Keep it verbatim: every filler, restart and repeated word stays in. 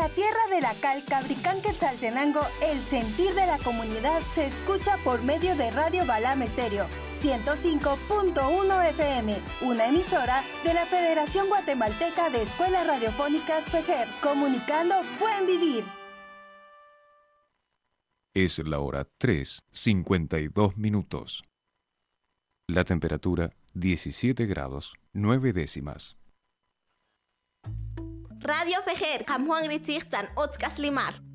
la tierra de la cal Cabricán Quetzaltenango, el sentir de la comunidad se escucha por medio de Radio Balam Estéreo ciento cinco punto uno F M, una emisora de la Federación Guatemalteca de Escuelas Radiofónicas FEGER, comunicando buen vivir. Es la hora tres, cincuenta y dos minutos. La temperatura diecisiete grados, nueve décimas. Radio FEGER, Juan Gritzigtan, Otzkas Limar.